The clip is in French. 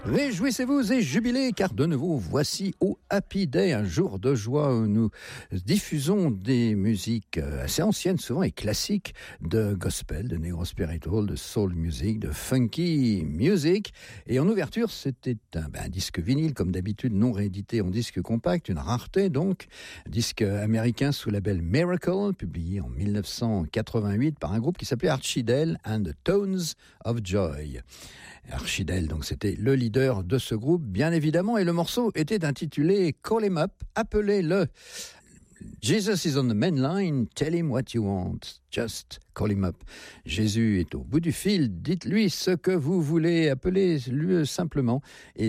Réjouissez-vous et jubilez, car de nouveau, voici au Happy Day, un jour de joie où nous diffusons des musiques assez anciennes, souvent et classiques, de gospel, de negro spiritual, de soul music, de funky music. Et en ouverture, c'était un disque vinyle, comme d'habitude, non réédité en disque compact, une rareté donc, un disque américain sous label Miracle, publié en 1988 par un groupe qui s'appelait Archidale and the Tones of Joy. Archidale, donc c'était le leader de ce groupe, bien évidemment, et le morceau était intitulé Call Him Up, appelez-le. Jesus is on the main line, tell him what you want, just call him up. Jésus est au bout du fil, dites-lui ce que vous voulez, appelez-le simplement. Et